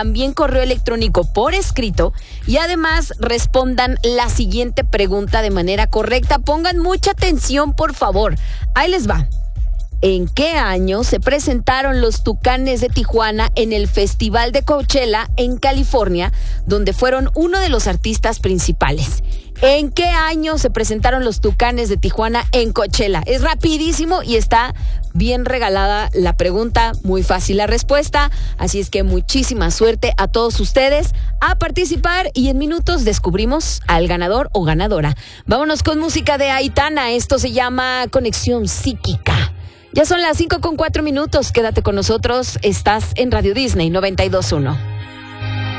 también correo electrónico por escrito y además respondan la siguiente pregunta de manera correcta. Pongan mucha atención, por favor. Ahí les va. ¿En qué año se presentaron los Tucanes de Tijuana en el Festival de Coachella en California, donde fueron uno de los artistas principales? ¿En qué año se presentaron los Tucanes de Tijuana en Coachella? Es rapidísimo y está bien regalada la pregunta, muy fácil la respuesta, así es que muchísima suerte a todos ustedes a participar y en minutos descubrimos al ganador o ganadora. Vámonos con música de Aitana, esto se llama Conexión Psíquica. Ya son las 5:04, quédate con nosotros, estás en Radio Disney 92.1.